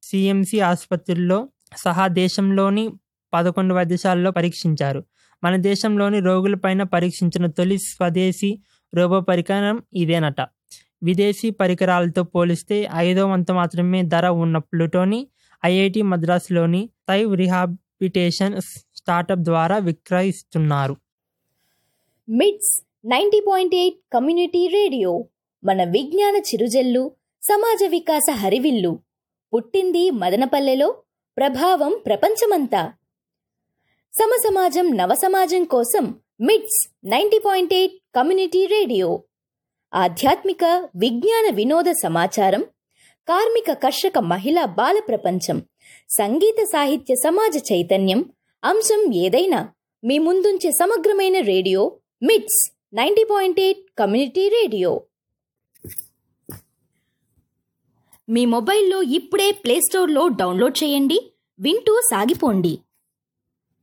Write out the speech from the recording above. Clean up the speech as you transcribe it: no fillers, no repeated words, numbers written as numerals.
CMC ఆసుపత్రుల్లో సహా దేశంలోని 11 వైద్యశాలల్లో పరీక్షించారు. మన దేశంలోని రోగులపైన పరీక్షించిన తొలి స్వదేశీ రోబో పరికరం ఇదేనట. విదేశీ పరికరాలతో పోలిస్తే 5వ వంతు మాత్రమే ధర ఉన్న ప్లూటోని ఐఐటి మద్రాసులోని థైవ్ రీహాబిలిటేషన్ స్టార్టప్ ద్వారా విక్రయిస్తున్నారు. మిట్స్ 90.8 కమ్యూనిటీ రేడియో మన విజ్ఞాన చిరుజల్లు, సమాజ వికాస హరివిల్లు. పుట్టింది మదనపల్లెలో, ప్రభావం ప్రపంచమంతా. సమసమాజం నవసమాజం కోసం మిట్స్ 90.8 కమ్యూనిటీ రేడియో. ఆధ్యాత్మిక, విజ్ఞాన, వినోద సమాచారం, కార్మిక, కర్షక, మహిళా, బాల ప్రపంచం, సంగీత, సాహిత్య, సమాజ చైతన్యం, అంశం ఏదైనా మీ ముందుంచే సమగ్రమైన రేడియో మిట్స్ 90.8 కమ్యూనిటీ రేడియో. మీ మొబైల్లో ఇప్పుడే ప్లేస్టోర్లో డౌన్లోడ్ చేయండి, వింటూ సాగిపోండి.